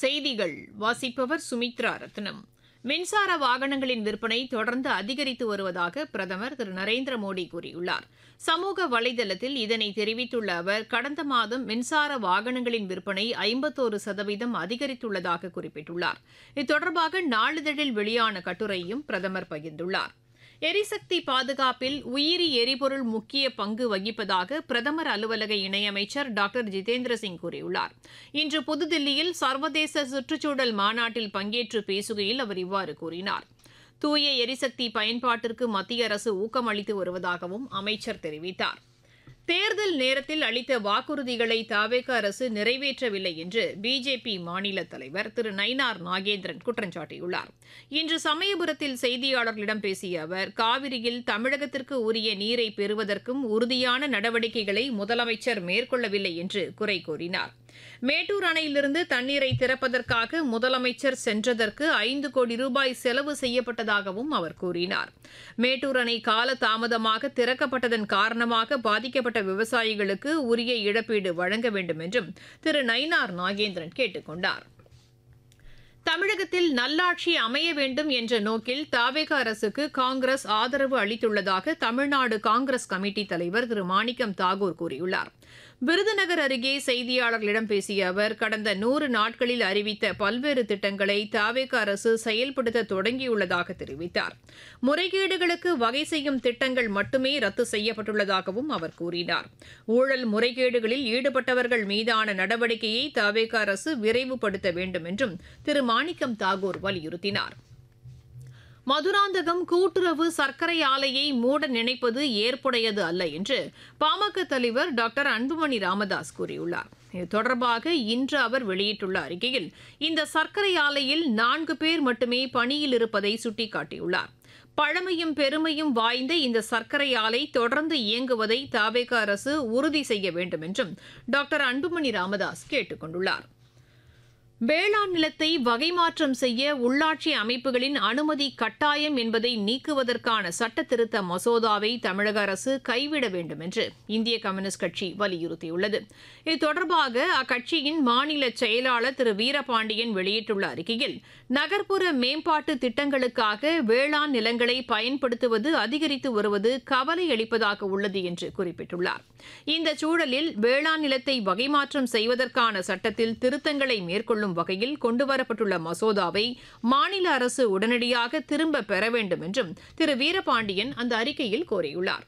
செய்திகள் வாசிப்பவர் சுமித்ரா ரத்னம். மின்சார வாகனங்களின் விற்பனை தொடர்ந்து அதிகரித்து வருவதாக பிரதமர் திரு நரேந்திர மோடி கூறியுள்ளார். சமூக வலைதளத்தில் இதனை தெரிவித்துள்ள அவர், கடந்த மாதம் மின்சார வாகனங்களின் விற்பனை 51% அதிகரித்துள்ளதாக குறிப்பிட்டுள்ளார். இது தொடர்பாக நாளிதழில் வெளியான கட்டுரையும் பிரதமர் பகிர்ந்துள்ளார். எரிசக்தி பாதுகாப்பில் உயிரி எரிபொருள் முக்கிய பங்கு வகிப்பதாக பிரதமர் அலுவலக இணையமைச்சர் டாக்டர் ஜிதேந்திர சிங் கூறியுள்ளார். இன்று புதுதில்லியில் சர்வதேச சுற்றுச்சூழல் மாநாட்டில் பங்கேற்று பேசுகையில் அவர் இவ்வாறு கூறினார். தூய எரிசக்தி பயன்பாட்டிற்கு மத்திய அரசு ஊக்கமளித்து வருவதாகவும் அமைச்சர் தெரிவித்தார். தேர்தல் நேரத்தில் அளித்த வாக்குறுதிகளை தவேக அரசு நிறைவேற்றவில்லை என்று பிஜேபி மாநில தலைவர் திரு நயினார் நாகேந்திரன் குற்றம் சாட்டியுள்ளார். இன்று சமயபுரத்தில் செய்தியாளர்களிடம் பேசிய அவர், காவிரியில் தமிழகத்திற்கு உரிய நீரை பெறுவதற்கும் உறுதியான நடவடிக்கைகளை முதலமைச்சர் மேற்கொள்ளவில்லை என்று குறை கூறினார். மேட்டூர் அணையிலிருந்து தண்ணீரை திறப்பதற்காக முதலமைச்சர் சென்றதற்கு 5 கோடி ரூபாய் செலவு செய்யப்பட்டதாகவும் அவர் கூறினார். மேட்டூர் அணை காலதாமதமாக திறக்கப்பட்டதன் காரணமாக பாதிக்கப்பட்ட விவசாயிகளுக்கு உரிய இழப்பீடு வழங்க வேண்டும் என்றும் திரு நயினார் நாகேந்திரன் கேட்டுக் கொண்டார். தமிழகத்தில் நல்லாட்சி அமைய வேண்டும் என்ற நோக்கில் தவேக அரசுக்கு காங்கிரஸ் ஆதரவு அளித்துள்ளதாக தமிழ்நாடு காங்கிரஸ் கமிட்டி தலைவர் திரு மாணிக்கம் தாகூர் கூறியுள்ளார். விருதுநகர் அருகே செய்தியாளர்களிடம் பேசிய அவர், கடந்த 100 நாட்களில் அறிவித்த பல்வேறு திட்டங்களை தவேக அரசு செயல்படுத்த தொடங்கியுள்ளதாக தெரிவித்தார். முறைகேடுகளுக்கு வகை செய்யும் திட்டங்கள் மட்டுமே ரத்து செய்யப்பட்டுள்ளதாகவும் அவர் கூறினார். ஊழல் முறைகேடுகளில் ஈடுபட்டவர்கள் மீதான நடவடிக்கையை தவேக அரசு விரைவுபடுத்த வேண்டும் என்றும் திரு மாணிக்கம் தாகூர் வலியுறுத்தினார். மதுராந்தகம் கூட்டுறவு சர்க்கரை ஆலையை மூட நினைப்பது ஏற்புடையது அல்ல என்று பாமக தலைவர் டாக்டர் அன்புமணி ராமதாஸ் கூறியுள்ளார். இது தொடர்பாக இன்று அவர் வெளியிட்டுள்ள அறிக்கையில், இந்த சர்க்கரை ஆலையில் 4 பேர் மட்டுமே பணியில் இருப்பதை சுட்டிக்காட்டியுள்ளார். பழமையும் பெருமையும் வாய்ந்த இந்த சர்க்கரை ஆலை தொடர்ந்து இயங்குவதை தவேக அரசு உறுதி செய்ய வேண்டும் என்றும் டாக்டர் அன்புமணி ராமதாஸ் கேட்டுக் கொண்டுள்ளார். வேளாண் நிலத்தை வகை மாற்றம் செய்ய உள்ளாட்சி அமைப்புகளின் அனுமதி கட்டாயம் என்பதை நீக்குவதற்கான சட்ட திருத்த மசோதாவை தமிழக அரசு கைவிட வேண்டும் என்று இந்திய கம்யூனிஸ்ட் கட்சி வலியுறுத்தியுள்ளது. இது தொடர்பாக அக்கட்சியின் மாநில செயலாளர் திரு வீரபாண்டியன் வெளியிட்டுள்ள அறிக்கையில், நகர்ப்புற மேம்பாட்டு திட்டங்களுக்காக வேளாண் நிலங்களை பயன்படுத்துவது அதிகரித்து வருவது கவலை அளிப்பதாக உள்ளது என்று குறிப்பிட்டுள்ளார். இந்த சூழலில் வேளாண் நிலத்தை வகை மாற்றம் செய்வதற்கான சட்டத்தில் திருத்தங்களை மேற்கொள்ளும் வகையில் கொண்டுவரப்பட்டுள்ள மசோதாவை மாநில அரசு உடனடியாக திரும்ப பெற வேண்டும் என்றும் திரு வீரபாண்டியன் அந்த அறிக்கையில் கோரியுள்ளார்.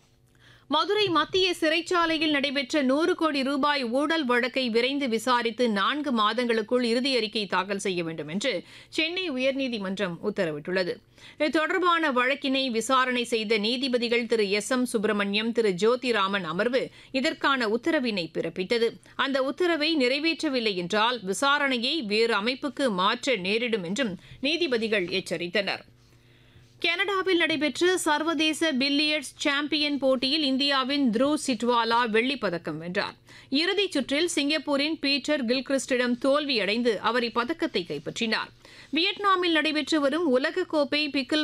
மதுரை மத்திய சிறைச்சாலையில் நடைபெற்ற 100 கோடி ரூபாய் ஊழல் வழக்கை விரைந்து விசாரித்து 4 மாதங்களுக்குள் இறுதி அறிக்கை தாக்கல் செய்ய வேண்டும் என்று சென்னை உயர்நீதிமன்றம் உத்தரவிட்டுள்ளது. இது தொடர்பான வழக்கினை விசாரணை செய்த நீதிபதிகள் திரு எஸ்.எம். சுப்பிரமணியம், திரு ஜோதிராமன் அமர்வு இதற்கான உத்தரவினை பிறப்பித்தது. அந்த உத்தரவை நிறைவேற்றவில்லை என்றால் விசாரணையை வேறு அமைப்புக்கு மாற்ற நேரிடும் என்றும் நீதிபதிகள் எச்சரித்தனர். கனடாவில் நடைபெற்ற சர்வதேச பில்லியர்ட்ஸ் சாம்பியன் போட்டியில் இந்தியாவின் த்ருவ் சிட்வாலா வெள்ளிப் பதக்கம் வென்றார். இறுதிச் சுற்றில் சிங்கப்பூரின் பீட்டர் கில்கிறிஸ்டிடம் தோல்வியடைந்து அவர் இப்பதக்கத்தை கைப்பற்றினார். வியட்நாமில் நடைபெற்று வரும் உலகக்கோப்பை பிக்கில்